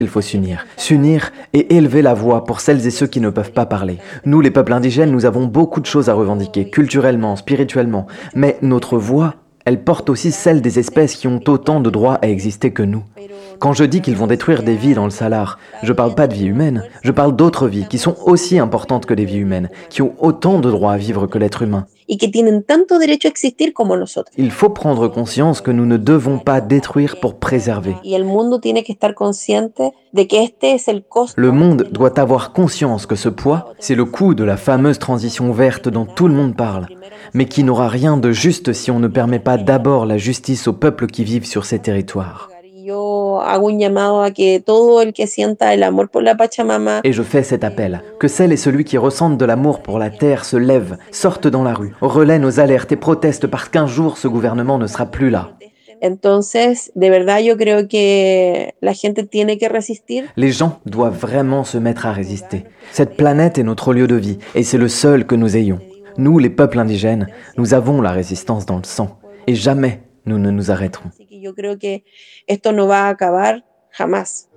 Il faut s'unir et élever la voix pour celles et ceux qui ne peuvent pas parler. Nous, les peuples indigènes, nous avons beaucoup de choses à revendiquer, culturellement, spirituellement, mais notre voix, elle porte aussi celle des espèces qui ont autant de droits à exister que nous. Quand je dis qu'ils vont détruire des vies dans le Salar, je parle pas de vies humaines, je parle d'autres vies qui sont aussi importantes que les vies humaines, qui ont autant de droits à vivre que l'être humain. y que tienen tanto derecho a existir como nosotros. Il faut prendre conscience que nous ne devons pas détruire pour préserver. Y el mundo tiene que estar consciente de que este es el costo. Le monde doit avoir conscience que ce poids, c'est le coût de la fameuse transition verte dont tout le monde parle, mais qui n'aura rien de juste si on ne permet pas d'abord la justice aux peuples qui vivent sur ces territoires. Y yo hago un llamado a que todo el que sienta el amor por la Pachamama Et je fais cet appel, que celles et celui qui ressentent de l'amour pour la terre se lèvent, sortent dans la rue, relaient nos alertes et protestent parce qu'un jour ce gouvernement ne sera plus là. Entonces, de verdad yo creo que la gente tiene que resistir. Les gens doivent vraiment se mettre à résister. Cette planète est notre lieu de vie et c'est le seul que nous ayons. Nous, les peuples indigènes, nous avons la résistance dans le sang et jamais nous ne nous arrêterons. Así que yo creo que esto no va a acabar jamás.